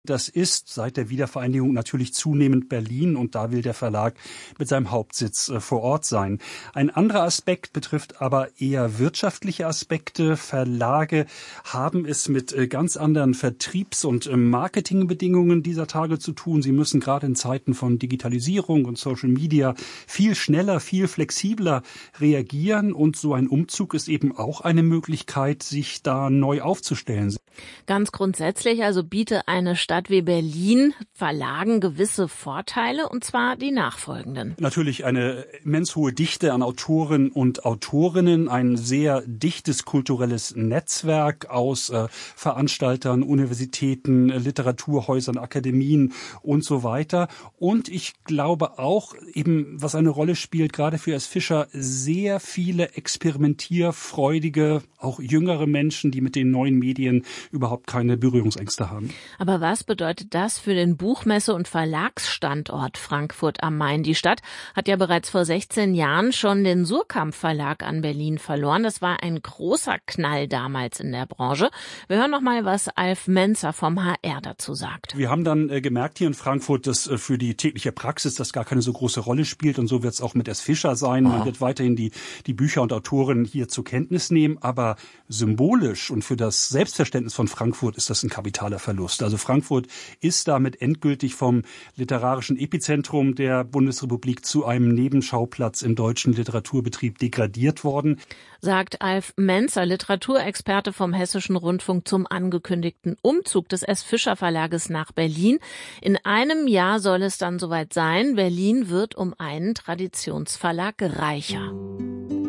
Das ist seit der Wiedervereinigung natürlich zunehmend Berlin und da will der Verlag mit seinem Hauptsitz vor Ort sein. Ein anderer Aspekt betrifft aber eher wirtschaftliche Aspekte. Verlage haben es mit ganz anderen Vertriebs- und Marketingbedingungen dieser Tage zu tun. Sie müssen gerade in Zeiten von Digitalisierung und Social Media viel schneller, viel flexibler reagieren und so ein Umzug ist eben auch eine Möglichkeit, sich da neu aufzustellen. Ganz grundsätzlich also bietet eine Stadt wie Berlin Verlagen gewisse Vorteile, und zwar die nachfolgenden. Natürlich eine immens hohe Dichte an Autoren und Autorinnen, ein sehr dichtes kulturelles Netzwerk aus Veranstaltern, Universitäten, Literaturhäusern, Akademien und so weiter. Und ich glaube auch eben, was eine Rolle spielt, gerade für S. Fischer, sehr viele experimentierfreudige, auch jüngere Menschen, die mit den neuen Medien überhaupt keine Berührungsängste haben. Aber was bedeutet das für den Buchmesse- und Verlagsstandort Frankfurt am Main? Die Stadt hat ja bereits vor 16 Jahren schon den Suhrkamp Verlag an Berlin verloren. Das war ein großer Knall damals in der Branche. Wir hören noch mal, was Alf Menzer vom HR dazu sagt. Wir haben dann gemerkt hier in Frankfurt, dass für die tägliche Praxis das gar keine so große Rolle spielt und so wird es auch mit S. Fischer sein. Man wird weiterhin die Bücher und Autoren hier zur Kenntnis nehmen, aber symbolisch und für das Selbstverständnis von Frankfurt ist das ein kapitaler Verlust. Also Frankfurt ist damit endgültig vom literarischen Epizentrum der Bundesrepublik zu einem Nebenschauplatz im deutschen Literaturbetrieb degradiert worden. Sagt Alf Menzer, Literaturexperte vom Hessischen Rundfunk, zum angekündigten Umzug des S. Fischer Verlages nach Berlin. In einem Jahr soll es dann soweit sein. Berlin wird um einen Traditionsverlag reicher.